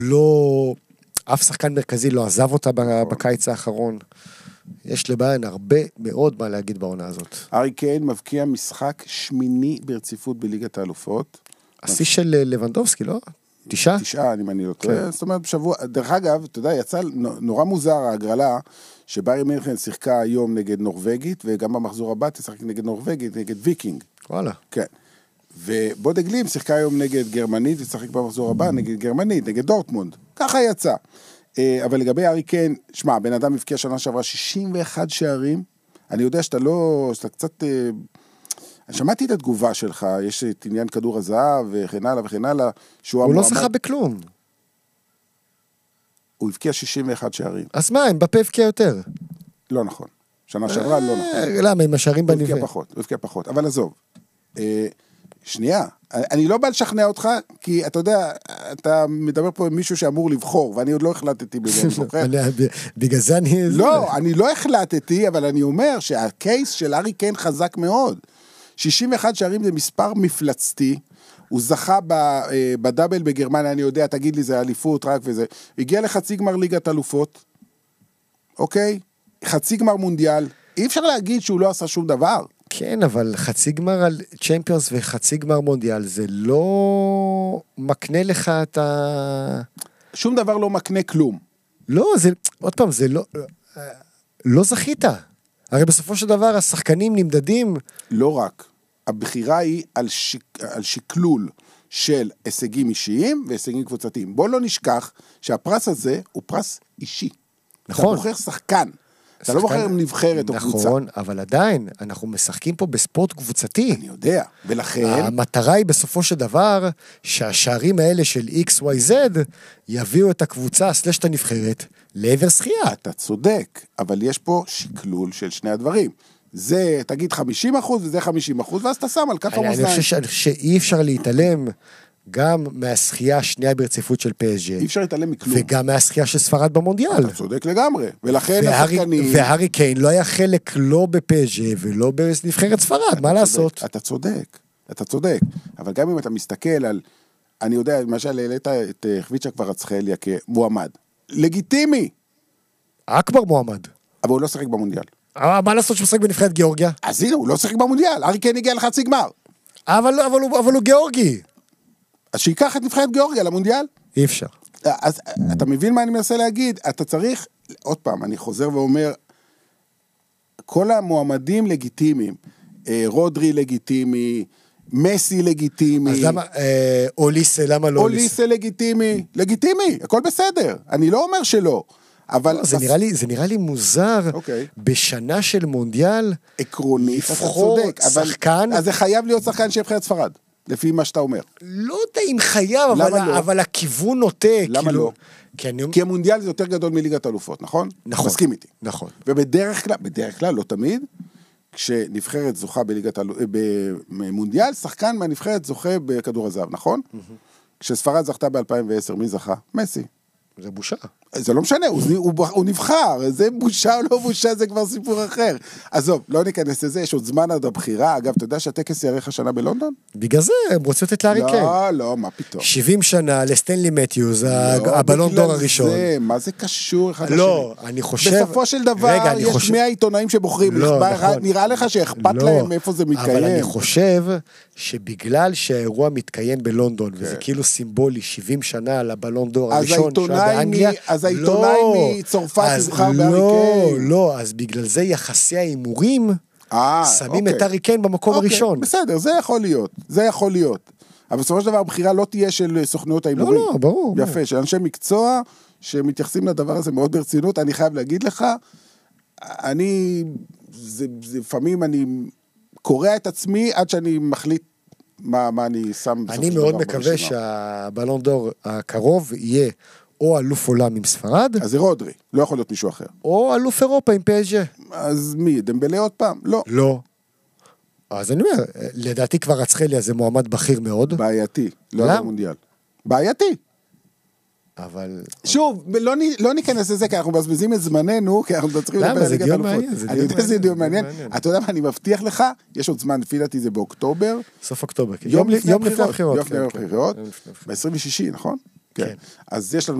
לא, אף שחקן מרכזי לא עזב אותה בקיץ האחרון. יש לביירן הרבה מאוד מה להגיד בעונה הזאת. ארי קיין מבקיע משחק שמיני ברציפות בליגת האלופות. השיא של לבנדובסקי, לא? 9? 9, אני מניח אותו. זאת אומרת, בשבוע, דרך אגב, אתה יודע, יצא נורא מוזר ההגרלה, שביירן מינכן שיחקה היום נגד נורווגית, וגם במחזור הבא תשחק נגד נורווגית, נגד ויקינג. וואלה. כן. ובודגלים שיחקה היום נגד גרמנית, ושחק במחזור הבא נגד גרמנית, נגד דורטמונד. ככה יצא. אבל לגבי ארי קיין, שמע, בן אדם הבקיע שנה שעברה 61 שערים. אני יודע שאתה קצת... שמעתי את התגובה שלך, יש את עניין כדור הזהב וכן הלאה וכן הלאה. הוא לא שחה בכלום. הוא הבקיע 61 שערים. אז מה, אמבפה הבקיע יותר? לא נכון. שנה שעברה לא נכון. למה, עם השערים בנבנה? הוא הבקיע פחות, אבל עזוב. שנייה, אני לא בא לשכנע אותך, כי אתה יודע, אתה מדבר פה עם מישהו שאמור לבחור, ואני עוד לא החלטתי בזה, בגלל זה אני... לא, אני לא החלטתי, אבל אני אומר שהקייס של ארי קיין חזק מאוד. 61 שערים זה מספר מפלצתי, הוא זכה בדאבל בגרמניה, אני יודע, תגיד לי, זה אליפות רק וזה, הגיע לחצי גמר ליגת אלופות, אוקיי? חצי גמר מונדיאל, אי אפשר להגיד שהוא לא עשה שום דבר. כן, אבל חצי גמר על צ'מפיונס וחצי גמר מונדיאל, זה לא מקנה לך את ה... שום דבר לא מקנה כלום. לא, זה, עוד פעם, זה לא זכית. הרי בסופו של דבר, השחקנים נמדדים... לא רק. הבחירה היא על שקלול של הישגים אישיים והישגים קבוצתיים. בוא לא נשכח שהפרס הזה הוא פרס אישי. נכון. אתה בוחר שחקן. אתה לא בוחר נבחרת או קבוצה. נכון, אבל עדיין, אנחנו משחקים פה בספורט קבוצתי. אני יודע, ולכן... המטרה היא בסופו של דבר, שהשערים האלה של XYZ, יביאו את הקבוצה, סלשת הנבחרת, לעבר שחייה. אתה צודק, אבל יש פה שקלול של שני הדברים. זה, תגיד 50% וזה 50%, ואז אתה שם על כף המאזניים. אני חושב שאי אפשר להתעלם גם מהשחייה השנייה ברציפות של PSG. אי אפשר להתעלם מכלום. וגם מהשחייה של ספרד במונדיאל. אתה צודק לגמרי. ולכן השחקנים... והארי קיין לא היה חלק לא ב-PSG ולא בנבחרת ספרד, מה לעשות? אתה צודק, אתה צודק. אבל גם אם אתה מסתכל על... אני יודע, למשל, העלית את חביצ'ה קוורצחליה כמועמד. לגיטימי. אכבר מועמד. אבל הוא לא שחק במונדיאל. מה לעשות שהוא שחק בנבחרת גיאורגיה? אז הנה, הוא לא שחק במונדיאל. הארי קיין הגיע לחצי גמר. אבל הוא גיאורגי. אז שיקח את נבחרת גיאורגיה למונדיאל. אי אפשר. אז אתה מבין מה אני מנסה להגיד? אתה צריך, עוד פעם, אני חוזר ואומר, כל המועמדים לגיטימיים, רודרי לגיטימי, מסי לגיטימי. אז למה, אוליסה, למה לא אוליסה? אוליסה לגיטימי, לגיטימי, הכל בסדר. אני לא אומר שלא. אבל זה נראה לי מוזר, בשנה של מונדיאל, עקרונית, אתה צודק, שחקן... אז זה חייב להיות שחקן של נבחרת ספרד, לפי מה שאתה אומר. לא יודע אם חייב, אבל הכיוון נוטה. למה לא? כי המונדיאל זה יותר גדול מליגת אלופות, נכון? נכון. מסכים איתי. נכון. ובדרך כלל, לא תמיד, כשנבחרת זוכה במונדיאל, שחקן מהנבחרת זוכה בכדור הזהב, נכון? כשספרד זכתה ב-2010, מי זכה? מסי. זה בושה. זה לא משנה, הוא נבחר, זה בושה או לא בושה, זה כבר סיפור אחר. עזוב, לא ניכנס לזה, יש עוד זמן עד הבחירה, אגב, אתה יודע שהטקס יארך השנה בלונדון? בגלל זה, הם רוצים לתת לארי קיין. לא, מה פתאום. 70 שנה לסטנלי מתיוז, הבלון דור הראשון. מה זה קשור אחד לשני? לא, אני חושב... בסופו של דבר, יש 100 עיתונאים שבוחרים, נראה לך שאכפת להם איפה זה מתקיים. אבל אני חושב שבגלל שהאירוע מתקיים בלונדון, וזה כאילו סימבולי 70 שנה לבלון דור הראשון, אז העיתונאי מצרפת יבחר בארי קיין. לא, אז בגלל זה יחסי האימורים שמים את הארי קיין במקום הראשון. בסדר, זה יכול להיות. אבל בסופו של דבר הבחירה לא תהיה של סוכנויות האימורים. לא, ברור. יפה, של אנשי מקצוע שמתייחסים לדבר הזה מאוד ברצינות. אני חייב להגיד לך, לפעמים אני קורא את עצמי עד שאני מחליט מה אני שם. אני מאוד מקווה שהבלון דור הקרוב יהיה או אלוף עולם עם ספרד. אז זה רודרי, לא יכול להיות מישהו אחר. או אלוף אירופה עם PSG. אז מי, דמבלה עוד פעם? לא. לא. אז אני אומר, לדעתי קוורצחליה זה מועמד בכיר מאוד. בעייתי, לא למונדיאל. בעייתי. אבל... שוב, לא ניכנס לזה, כי אנחנו מבזבזים את זמננו, כי אנחנו צריכים לדבר על ליגת האלופות. אני יודע שזה דיון מעניין. אתה יודע מה, אני מבטיח לך, יש עוד זמן, לפי דעתי זה באוקטובר. סוף אוקטובר. יום לפני הבחירות. ב-26, נכון? כן. אז יש לנו